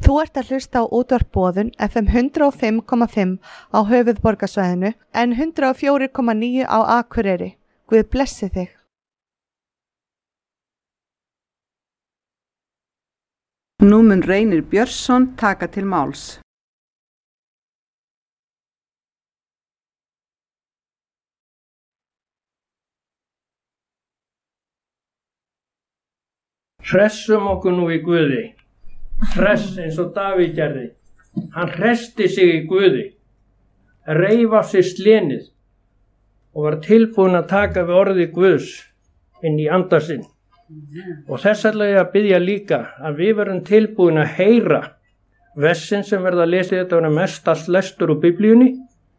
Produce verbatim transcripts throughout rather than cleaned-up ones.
Þú ert að hlusta á útvarp Boðun F M hundrað og fimm komma fimm á höfuðborgarsvæðinu en hundrað og fjögur komma níu á Akureyri. Guð blessi þig. Nú mun Reynir Björnsson taka til máls. Hressum okkur nú í Guði. Hress eins og Davíð gerði. Hann hressti sig í Guði, reif af sig slenið og var tilbúinn að taka við orði Guðs inn í anda sinn. Og þess ætla ég að biðja líka að við verum tilbúin að heyra versin sem verða að lesa þetta og mestast lestur úr Biblíunni.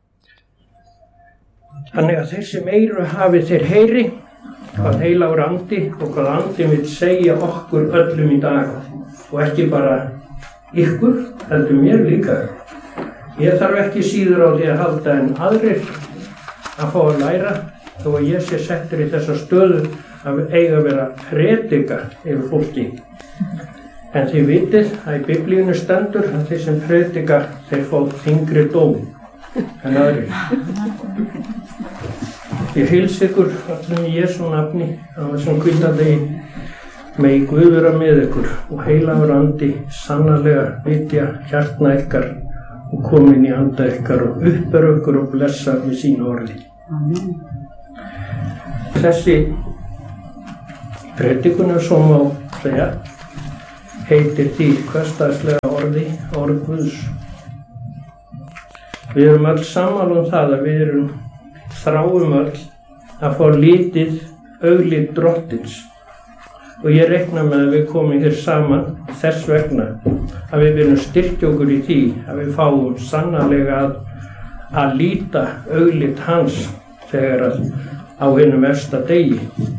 Þannig að þeir sem eyru hafi þeir heyri hvað heilagur andi og hvað andi vill segja okkur öllum í dag og ekki bara ykkur, heldur mér líka. Ég þarf ekki síður á því að halda en aðrir að fá að læra þó að ég sé settur í þessa stöðu að eiga að vera predika yfir fólki. En þið vitið að í Biblíunni stendur að þeir sem predika þeir fá þyngri dóm en aðrir. Ég heilsa ykkur öllum í Jesú nafni á þessum hvíldardegi. Megi Guð vera með ykkur og heilagur andi sannarlega vitja hjartna ykkar og koma inn í anda ykkar og uppbera ykkur og blessa við sínu orði. Amen. Þessi predikun er svo má segja heitir því hversdagslega orði, orð Guðs. Við erum öll sammála um það að við erum þráum öll að fá litið augliti drottins og ég reikna með að við komum hér saman þess vegna að við viljum styrkja okkur í því að við fáum sannarlega að, að líta auglit hans þegar að á hinum versta degi.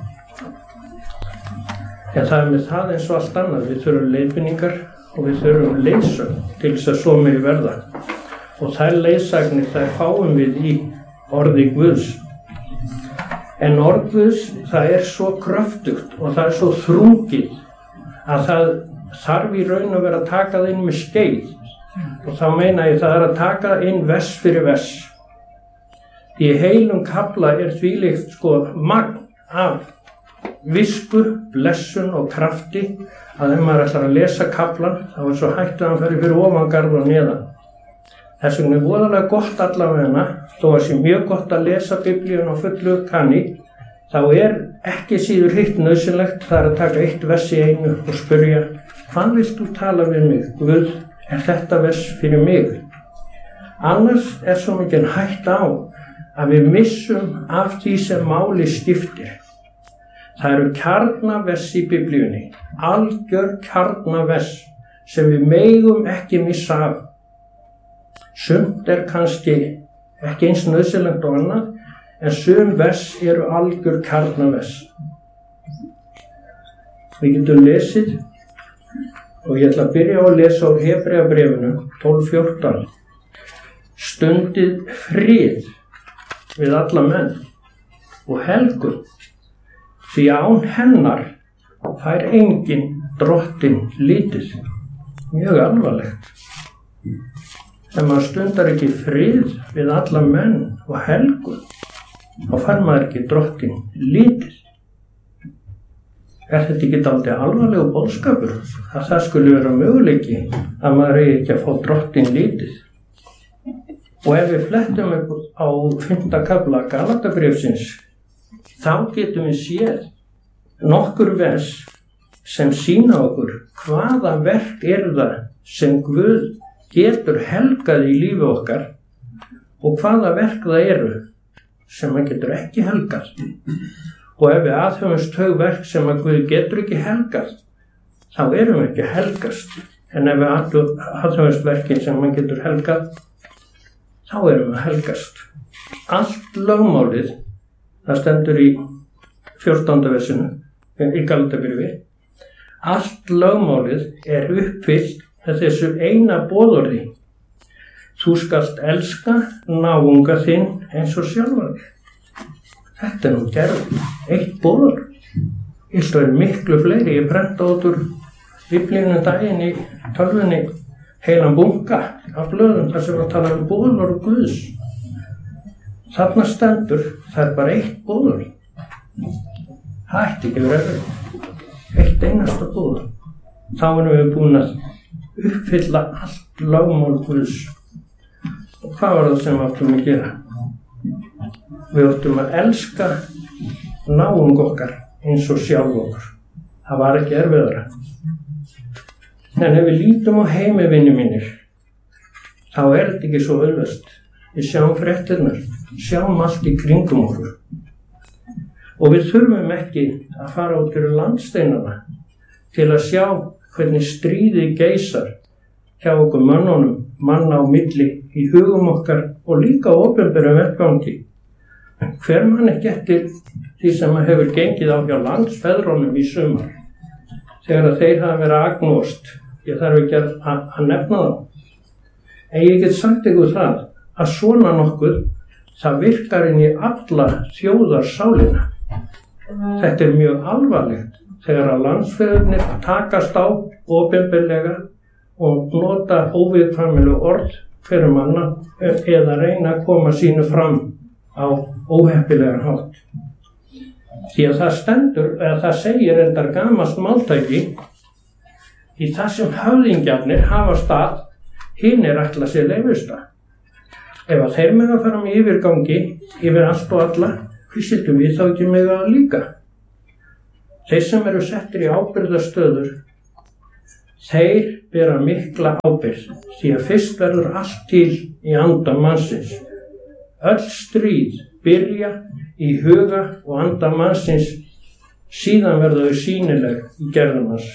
En það er með það eins og allt annað. Við þurfum leiðbeiningar og við þurfum leiðsögn til þess að svo megi verða. Og þær leiðsagnir þær fáum við í orði Guðs. En orð Guðs það er svo kröftugt og það er svo þrungið að það þarf í raun að vera að taka það inn með skeið. Og þá meina ég það er að taka inn vers fyrir vers. Í heilum kafla er þvílíkt sko magn af visku, blessun og krafti að ef maður ætlar að lesa kaflan þá er svo hægt að hann fari fyrir ofangarð og neðan. Þess vegna er voðalega gott allavega, þó að sé mjög gott að lesa Biblíun á fullu kanni, þá er ekki síður hitt nauðsynlegt það er að taka eitt vers í einu og spyrja, hvað vilt þú tala við mig? Guð, er þetta vers fyrir mig? Annars er svo mikið hætt á að við missum af því sem máli skiptir. Það eru kjarnavers í Biblíunni, algjör kjarnavers sem við megum ekki missa af. Sumt er kannski ekki eins nauðsynlegt og annað, en sum vers eru algjör kjarnavers. Við getum lesið, og ég ætla að byrja á að lesa úr Hebreabréfinu tólf fjórtán. Stundið frið við alla menn og helgun, því án hennar fær enginn drottinn lítið. Mjög alvarlegt. Ef maður stundar ekki frið við alla menn og helgun, þá fær maður ekki drottinn lítið. Er þetta ekki dálítið alvarlegur boðskapur að það skuli vera möguleiki að maður eigi ekki að fá drottinn lítið? Og ef við flettum upp á fimmta kafla Galatabréfsins, þá getum við séð nokkur vers sem sýna okkur hvaða verk eru það sem Guð getur helgað í lífi okkar og hvaða verk það eru sem hann getur ekki helgað. Og ef við aðhöfumst þau verk sem að Guð getur ekki helgað, þá erum við ekki helgast. En ef við aðhöfumst verkin sem hann getur helgað, þá erum við helgast. Allt lögmálið, það stendur í fjórtánda versinu, í Galatabréfi, allt lögmálið er uppfyllt með þessu eina boðorði. Þú skalt elska náunga þinn eins og sjálfan þig. Þetta er nú gerð, eitt boðorð. Ég ætla að vera miklu fleiri. Ég prenta út úr Biblíunni daginn í tölvunni heilan bunka af blöðum þar sem að tala um boðorð Guðs. Þarna stendur, það er bara eitt boðorð. Það ætti ekki að vera erfitt. Eitt einasta boðorð. Þá erum við búin að uppfylla allt lögmál Guðs. Og hvað var það sem við áttum að gera? Við áttum að elska náung okkar eins og sjálf okkur. Það var ekki erfiðara. En ef við lítum á heimivinni mínir, þá er þetta ekki svo auðvelt. Við sjáum fréttirnar, sjáum allt í kringum okkur. Og við þurfum ekki að fara út fyrir landsteinana til að sjá hvernig stríðið geisar hjá okkur mönnunum, manna á milli í hugum okkar og líka opinberum vettvangi. Hver mann ekki eftir því sem hefur gengið á hjá landsfeðrunum í sumar, þegar að þeir hafa verið agnóst. Ég þarf ekki að, að, að nefna þá. En ég get sagt ykkur það að svona nokkuð, það virkar inn í alla þjóðarsálina. Þetta er mjög alvarlegt þegar að landsfeðurnir takast á opinberlega og nota óviðkvæmileg orð fyrir manna eða reyna að koma sínu fram á óheppilegan hátt. Því að það stendur, eða það segir endar gamalt máltæki, í það sem höfðingjarnir hafa stað, hinir ætla sér leyfista. Ef að þeir mega fara með yfirgangi yfir allt og alla, hví skildum við þá ekki mega líka? Þeir sem eru settir í ábyrgðarstöður, þeir bera mikla ábyrgð, því að fyrst verður allt til í anda mannsins. Öll stríð byrja í huga og anda mannsins, síðan verða þau sýnileg í gerðum hans.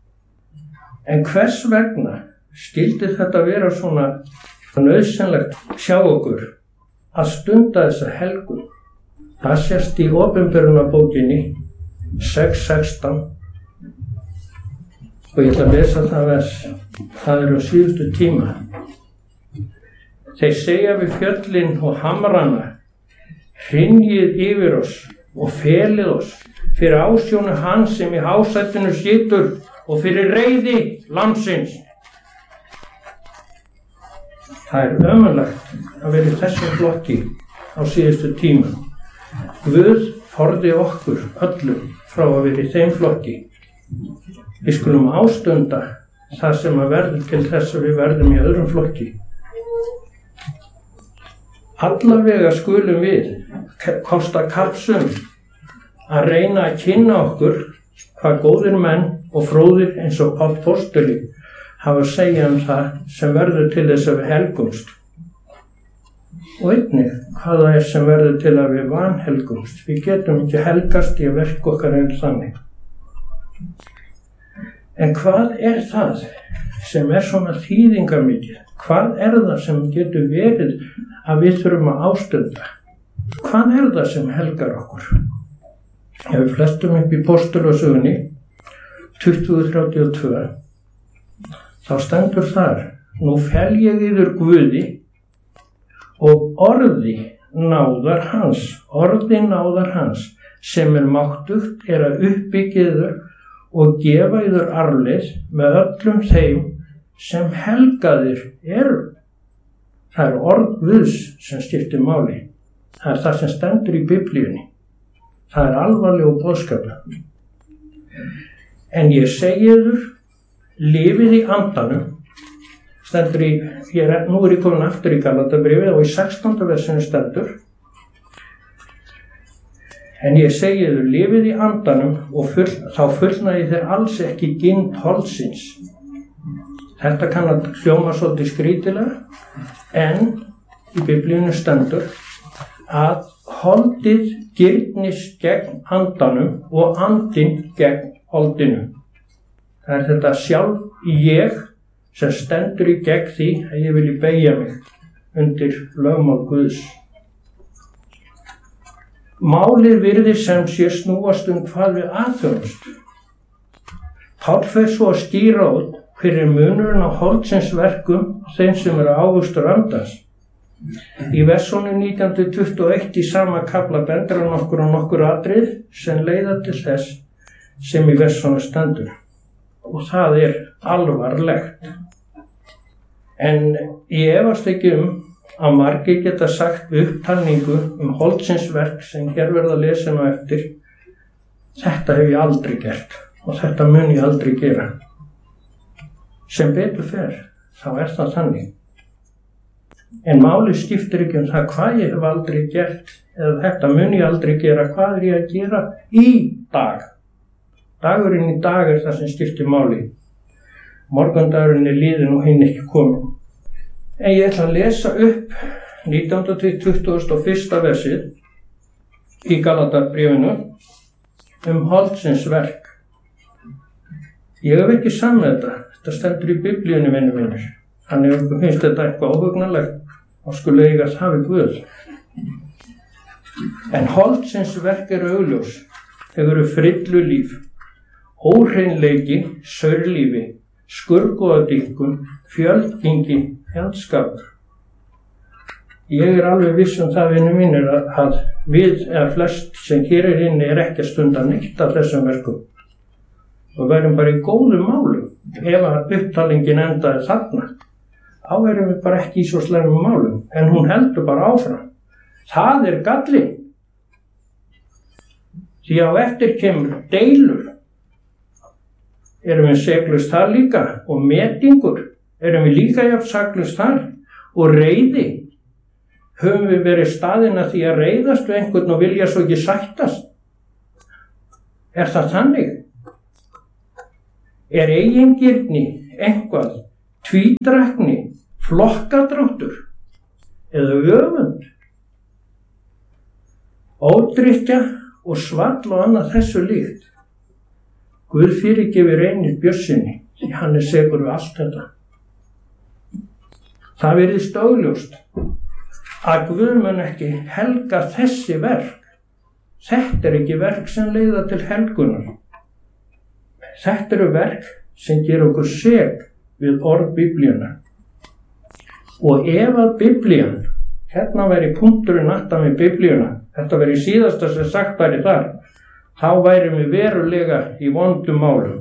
En hvers vegna skyldi þetta vera svona nauðsynlegt sjá okkur að stunda þessa helgun? Það sést í opinberunarbókinni sex sextán og ég ætla að lesa það vers. Það er á síðustu tíma. Þeir segja við fjöllin og hamrana, hrynjið yfir oss og felið oss fyrir ásjónu hans sem í hásætinu situr og fyrir reiði landsins. Það er ömurlegt að vera í þessum flokki á síðustu tíma. Guð forði okkur öllum frá að vera í þeim flokki. Við skulum ástunda það sem að verður til þess að við verðum í öðrum flokki. Allavega skulum við kosta kapsum að reyna að kynna okkur hvað góðir menn og fróðir eins og Páll postuli hafa að segja um það sem verður til þess að við helgumst. Og einnig hvað það er sem verður til að við vanhelgumst. Við getum ekki helgast í að verka okkar einn þannig. En hvað er það sem er svona þýðingarmikið? Hvað er það sem getur verið að við þurfum að ástunda? Hvað er það sem helgar okkur? Ef við flestum upp í postulasögunni tuttugu þrjátíu og tvö, þá stendur þar: Nú fel ég yður Guði og orði náðar hans, orði náðar hans, sem er máttugt er að uppbyggja yður og gefa yður arfleið með öllum þeim sem helgaðir eru. Það er orð Guðs sem skiptir máli. Það er það sem stendur í Biblíunni. Það er alvarlegur boðskapur. En ég segi yður, lifið í andanum. Stendur í, ég er, nú er ég komin aftur í Galatabréfið og í sextánda versinu stendur: En ég segi yður, lifið í andanum og full, þá fullnægið þér alls ekki ginn holdsins. Þetta kann að hljóma svolítið skrítilega, en í Biblíunni stendur að holdið girnist gegn andanum og andinn gegn holdinu. Það er þetta sjálf ég sem stendur í gegn því að ég vilji beygja mig undir lögmál Guðs. Málið virðist sem sé snúast um hvað við aðþjónumst. Páll fer svo að skýra út hver er munurinn á holdsins verkum og þeim sem eru ávöxtur andans. Í versónu nítján tuttugu og eitt í sama kafla bendir hann okkur á nokkur atrið sem leiða til þess sem í versónu stendur. Og það er alvarlegt. En ég efast ekki um að margir geta sagt við upptalningu um Holtzins verk sem hér verða lesin á eftir, þetta hef ég aldrei gert og þetta mun ég aldrei gera. Sem betur fer, þá er það þannig. En máli skiptir ekki um það hvað ég hef aldrei gert eða þetta mun ég aldrei gera, hvað er ég að gera í dag. Dagurinn í dag er það sem skiptir máli. Morgundagurinn er liðinn og hinn ekki komin. En ég ætla að lesa upp nítjánda til tuttugasta og fyrsta versið í Galatarbréfinu um Holtzins verk. Ég hef ekki samið þetta, þetta stendur í Biblíunni, vinnu mínir. Þannig finnst þetta eitthvað óhugnanlegt og skulle eiga það við Guð. En Holtzins verk eru augljós. Þau eru frillulíf, óhreinleiki, saurlífi, skurgoðadýrkun, fjöldgengi, fjandskapur. Ég er alveg viss um það, vinnu mínir, að við eða flest sem hér er inni er ekki að stunda neitt af þessum verkum. Og verðum bara í góðum málum. Ef að upptalingin endaði þarna, þá erum við bara ekki í svo slæmum málum. En hún heldur bara áfram. Það er galli. Því á eftir kemur deilur. Erum við seglust þar líka? Og metingur. Erum við líka jafn saklust þar? Og reiði. Höfum við verið staðinn að því að reiðast við einhvern og vilja svo ekki sættast? Er það þannig? Er eigingirni eitthvað, tvídrækni, flokkadráttur eða öfund? Ódrykkja og svall og annað þessu líkt. Guð fyrirgefur Reynir Björnssyni, því hann er segur við allt þetta. Það virðist augljóst að Guð mun ekki helga þessi verk. Þetta er ekki verk sem leiða til helgunar. Þetta eru verk sem gera okkur seg við orð Biblíuna. Og ef að Biblían, hérna væri punkturinn aftan við Biblíuna, þetta væri síðasta sem sagt væri þar, þá værum við verulega í vondum málum.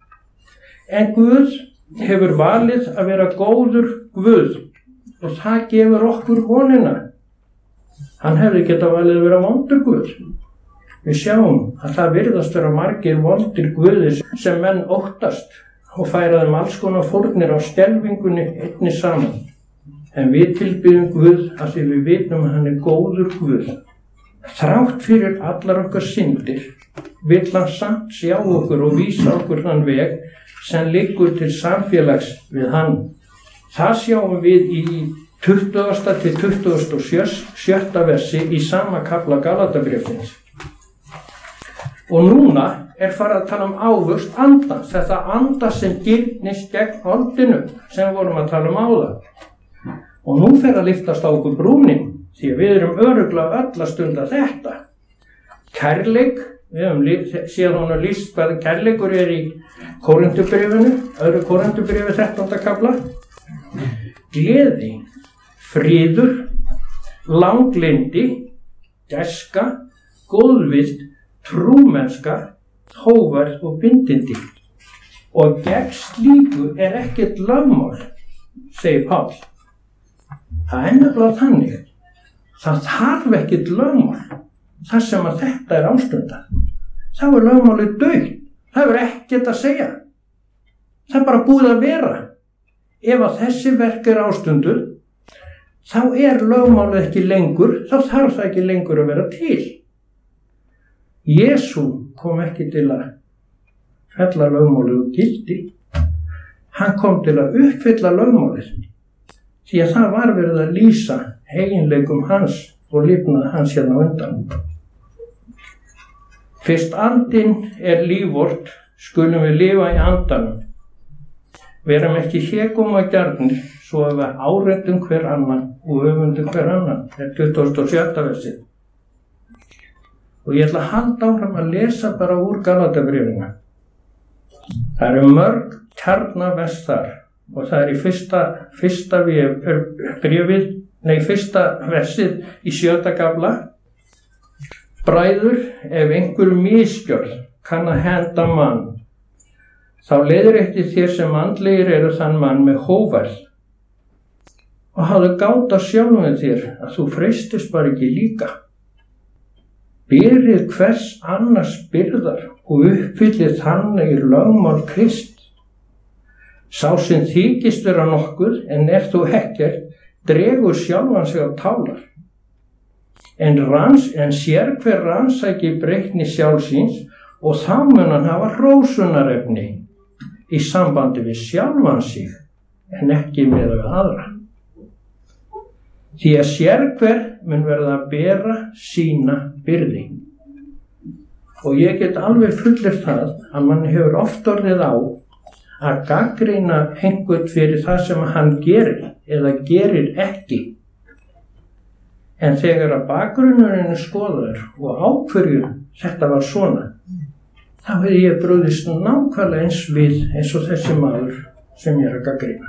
En Guð hefur valið að vera góður Guð og það gefur okkur vonina. Hann hefði getað valið að vera vondur Guð. Við sjáum að það virðast vera margir vondir guðir sem menn óttast og færa þeim alls konar fórnir á skelfingunni einni saman. En við tilbiðum Guð að því við vitum að hann er góður Guð. Þrátt fyrir allar okkar syndir vill hann samt sjá okkur og vísa okkur þann veg sem liggur til samfélags við hann. Það sjáum við í tuttugasta til tuttugasta og sjötta versi í sama kafla Galatarbréfsins. Og núna er farið að tala um ávöxt andans, þetta anda sem girnist gegn holdinu sem vorum að tala um áðan. Og nú fer að lyftast á okkur brúnin, því að við erum örugglega öll að stunda þetta. Kærleik, við höfum séð hún að lýst hvað kærleikur er í Kórinthubréfinu, öðru Kórinthubréfi þrettánda kafla. Gleði, friður, langlindi, gæska, góðvild, trúmennska, hógværð og bindindi. Og gegn slíku er ekkert lögmál, segir Páll. Það er nefnilega þannig. Það þarf ekkert lögmál þar sem að þetta er ástundað. Þá er lögmálið dautt. Það er ekkert að segja. Það er bara búið að vera. Ef að þessi verk er ástunduð, þá er lögmálið ekki lengur, þá þarf það ekki lengur að vera til. Jesú kom ekki til að fella lögmálið úr gildi. Hann kom til að uppfylla lögmálið. Því að það var verið að lýsa eiginleikum hans og lifnað hans hérna undan. Fyrst andinn er líf vort, skulum við lifa í andanum. Verum ekki hégum að gjarnir, svo að við áreitum hver annan og öfundum hver annan. Það er tuttugasta og sjötta versið. Og ég ætla að halda áfram að lesa bara úr Galatarbréfinu. Það eru mörg kjarnavers þar og það er í fyrsta, fyrsta bréfið, nei fyrsta versið í sjötta kafla. Bræður, ef einhver misgjörð kann að henda mann, þá leiðir eftir þér sem andlegir eru þann mann með hógværð. og hafðu gát á sjálfum þér að þú freistist bara ekki líka. Berið hvers annars byrðar og uppfyllið þannig í lögmál Krist. Sá sem þykist vera nokkuð en er þú ekkert, dregur sjálfan sig á tálar. En, rans, en sér hver rannsæki breytni sjálfsins og þá mun hann hafa hrósunarefni í sambandi við sjálfan sig en ekki með við aðra. Því að sér hver mun verða að bera sína byrði. Og ég get alveg fullir það að mann hefur oft orðið á að gagnrýna einhvern fyrir það sem hann gerir eða gerir ekki. En þegar að bakgrunnurinn er skoðaður og ákverju þetta var svona, þá hefði ég brugðist nákvæmlega eins við eins og þessi maður sem ég er að gagnrýna.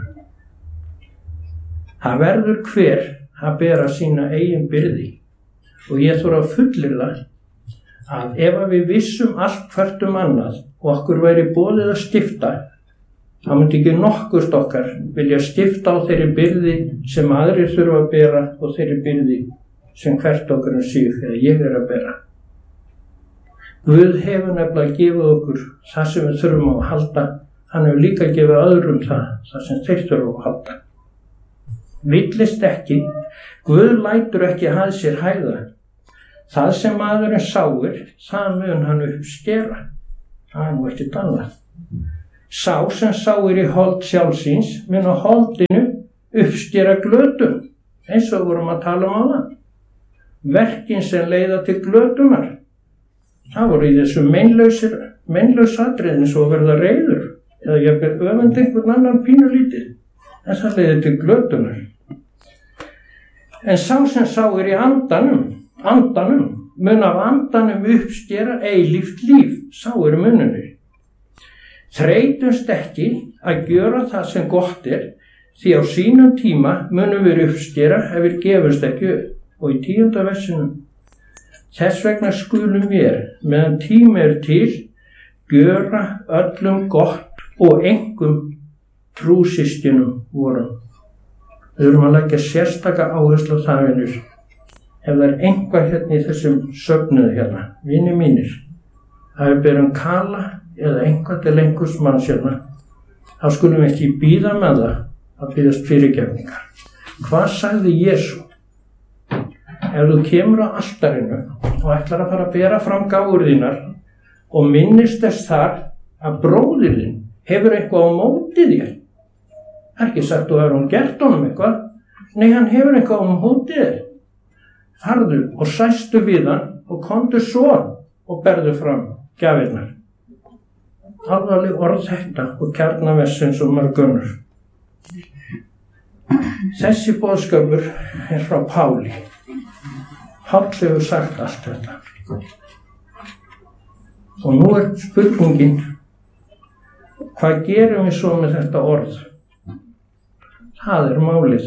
Það verður hver að bera sína eigin byrði og ég þurfa að fullyrða að ef að við vissum allt hvert um annað og okkur væri boðið að stifta, þá myndi ekki nokkurt okkar vilja stifta á þeirri byrði sem aðrir þurfa að bera og þeirri byrði sem hvert okkar um sig eða ég er að bera. Guð hefur nefnilega gefið okkur það sem við þurfum á að halda, hann hefur líka gefið öðrum það, það sem þeir þurfa á að halda. Villist ekki, Guð lætur ekki að sér hæða. Það sem maðurinn sáir, það mun hann uppskera. Það er nú ekkert annað. Sá sem sáir í hold sjálfsins mun á holdinu uppskera glötum, eins og vorum að tala um áðan. Verkin sem leiða til glötunar. Það voru í þessu meinlausatriði eins og verða reiður, eða ég ber öfund einhvern annan pínulítið, en það leiði til glötunar. En sá sem sáir í andanum, andanum, mun af andanum uppskera eilíft líf, sá eru mununir. Þreytumst ekki að gjöra það sem gott er, því á sínum tíma munum við uppskera ef við gefumst ekki upp. Og í tíunda versinum, þess vegna skulum við, meðan tími er til, gjöra öllum gott og engum trúsystkinum vorum. Við erum að leggja sérstaka áherslu á það, vinur. Ef það er einhvað hérna í þessum söfnuðu hérna, vinir mínir, að við berum kala eða einhvað til einhvers manns hérna, þá skulum við ekki bíða með það að bíðast fyrirgefningar. Hvað sagði Jesú? Ef þú kemur á altarinu og ætlar að fara að bera fram gáfur þínar og minnist þess þar að bróðir þinn hefur eitthvað á móti þér. Það er ekki sagt þú hefur hún gert honum eitthvað. Nei, hann hefur eitthvað á móti þér. Farðu og sæstu við hann og komdu svo og berðu fram gjafirnar. Alvarleg orð þetta og kjarnavessins og mörgunnur. Þessi boðskapur er frá Páli. Páll hefur sagt allt þetta. Og nú er spurningin, hvað gerum við svo með þetta orð? Það er málið.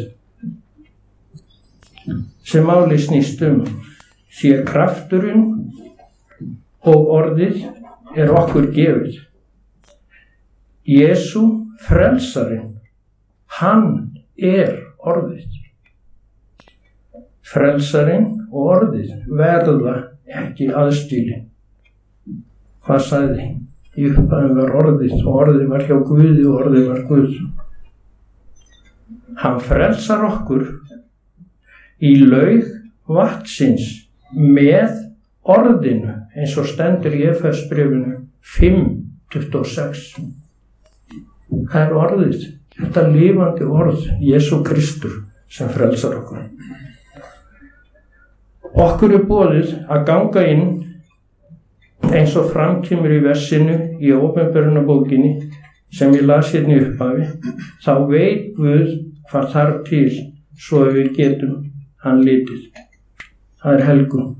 Sem málið snýst um, sé krafturinn og orðið er okkur gefið. Jesú frelsarinn, hann er orðið. Frelsarinn og orðið verða ekki aðskilin. Hvað sagði? Í upphafinu var orðið og orðið var hjá Guði og orðið var Guð. Hann frelsar okkur í laug vatnsins með orðinu, eins og stendur í Efesbréfinu fimm tuttugu og sex. Það er orðið, þetta lifandi orð, Jesú Kristur, sem frelsar okkur. Okkur er boðið að ganga inn eins og framkemur í versinu í Ópenbarunarbókinni sem ég las hérna í upphafi. Þá veit Guð hvað þarf til svo að við getum hann litið. Það er helgun.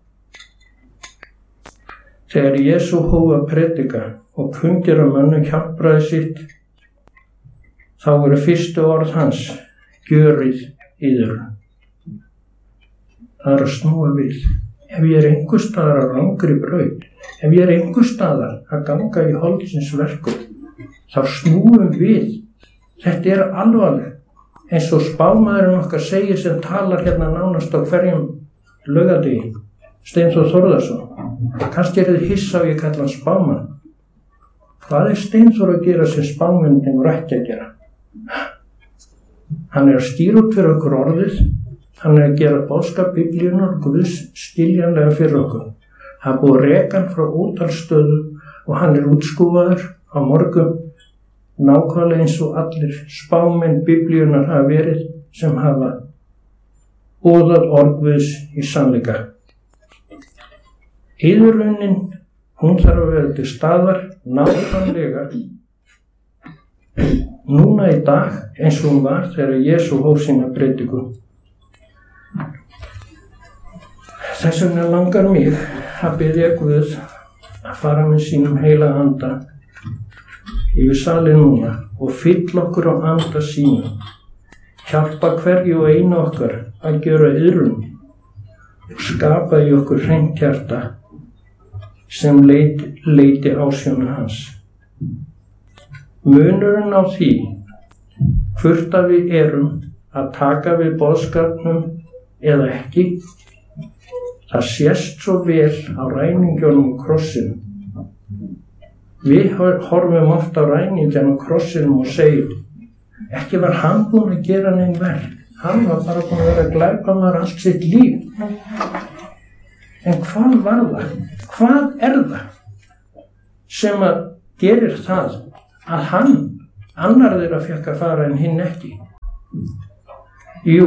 Þegar Jesú hóf að predika og kungera mönnum hjálpræði sitt, þá voru fyrstu orð hans, gjörið yður. Það er að snúa við. Ef ég er einhver staðar að rangri braut, ef ég er einhver staðar að ganga í holdsins verkum, þá snúum við. Þetta er alvarleg. eins og spámaðurinn okkar segir sem talar hérna nánast á hverjum laugardegi, Steinþór Þórðarson. Kannski er þið hissa á ég kalla hann spámann. Hvað er Steinþór að gera sem spámenningin voru ekki að gera? Hann er að stýra út fyrir okkur orðið, hann er að gera boðskap Biblíunnar og Guðs skiljanlega fyrir okkur. Það er búið að reka hann frá ótalstöðu og hann er útskúfaður á morgun nákvæmlega eins og allir spámenn Biblíunnar hafa verið sem hafa boðað orð Guðs í sannleika. Iðurraunin, hún þarf að vera til staðar nákvæmlega núna í dag eins og hún var þegar Jesú hóf sína prediku. Þess vegna langar mig að biðja Guð að fara með sínum heila anda yfir salinn núna og fylla okkur á anda sínum. Hjálpa hverju og einu okkar að gera iðrun og skapa í okkur hreint hjarta sem leiti, leiti ásjónu hans. Munurinn á því hvort að við erum að taka við boðskapnum eða ekki, það sést svo vel á ræningjónum og krossinum. Við horfum oft á ræningjónum og krossinum og segjum, ekki var hann búinn að gera neinn verk, hann var bara búinn að vera glæpamaður allt sitt líf. En hvað var það? Hvað er það sem að gerir það að hann, annar þeirra fekk að fara en hinn ekki? Jú,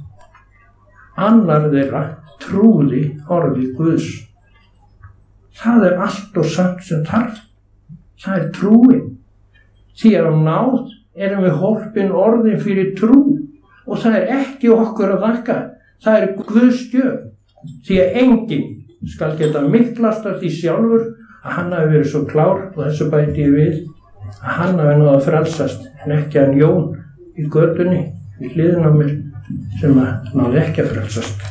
annar þeirra trúði orði Guðs. Það er allt og samt sem þarf. Það er trúin. Því að á náð erum við hólpin orðin fyrir trú og það er ekki okkur að þakka. Það er Guðs gjöf. Því að enginn skal geta miklast af því sjálfur að hann hafi verið svo klár, og þessu bæti ég við, að hann hafi náð að frelsast, en ekki hann Jón í götunni við hliðina á mér sem að náði ekki að frelsast.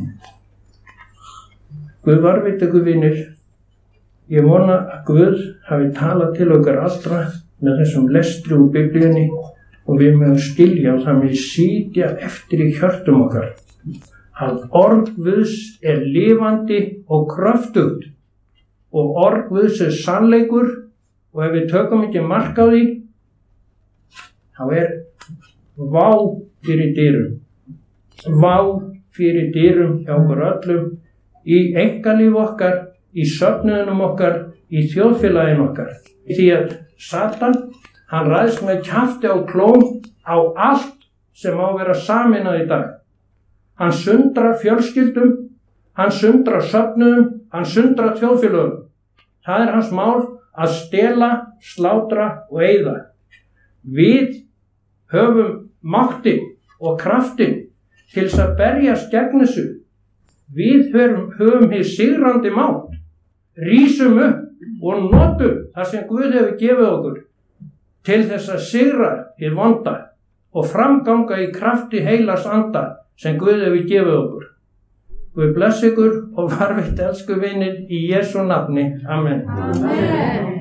Guð varveit ykkur vinir. Ég vona að Guð hafi talað til okkar allra með þessum lestri úr Biblíunni og við mögum skilja og það með sitja eftir í hjörtum okkar að orð Guðs er lifandi og kröftugt og orð Guðs er sannleikur og ef við tökum ekki mark á því þá er vá fyrir dyrum. Vá fyrir dyrum hjá okkur öllum í einkalíf okkar, í söfnuðunum okkar, í þjóðfélaginu okkar. Því að Satan, hann ræðst með kjafti á klóm á allt sem á að vera sameinað í dag. Hann sundrar fjölskyldum, hann sundrar söfnuðum, hann sundrar þjóðfélögum. Það er hans mál að stela, slátra og eyða. Við höfum máttinn og kraftinn til þess að berjast gegn þessu. Við höfum, höfum hér sigrandi mátt. Rísum upp og notum það sem Guð hefur gefið okkur til þess að sigra hið vonda og framganga í krafti heilags anda sem Guð hefur gefið okkur. Guð bless ykkur og varveitt elsku vinir í Jesú nafni. Amen. Amen.